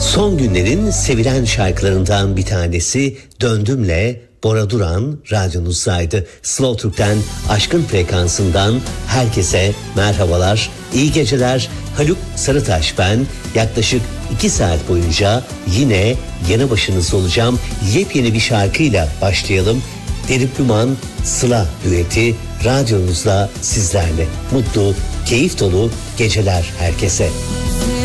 Son günlerin sevilen şarkılarından bir tanesi Döndüm'le Bora Duran radyonuzdaydı. Slow Türk'ten Aşkın Frekansı'ndan herkese merhabalar, iyi geceler. Haluk Sarıtaş ben. Yaklaşık 2 saat boyunca yine yanı başınızda olacağım. Yepyeni bir şarkıyla başlayalım. Derip Duman Sıla düeti radyonuzda sizlerle. Mutlu, keyif dolu geceler herkese.